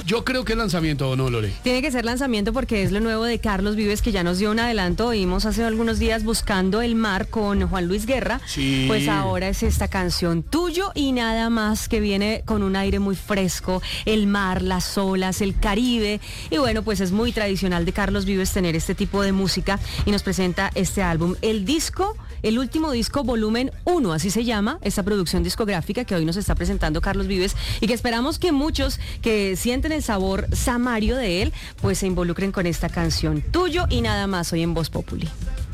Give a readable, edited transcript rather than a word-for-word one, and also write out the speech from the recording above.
Yo creo que es lanzamiento, ¿o no, Lore? Tiene que ser lanzamiento porque es lo nuevo de Carlos Vives, que ya nos dio un adelanto. Oímos hace algunos días Buscando el Mar con Juan Luis Guerra. Sí. Pues ahora es esta canción, Tuyo y Nada Más, que viene con un aire muy fresco, el mar, las olas, el Caribe. Y bueno, pues es muy tradicional de Carlos Vives tener este tipo de música y nos presenta este álbum. El último disco, volumen 1, así se llama, esta producción discográfica que hoy nos está presentando Carlos Vives y que esperamos que muchos que sienten el sabor samario de él, pues se involucren con esta canción, Tuyo y Nada Más, hoy en Voz Populi.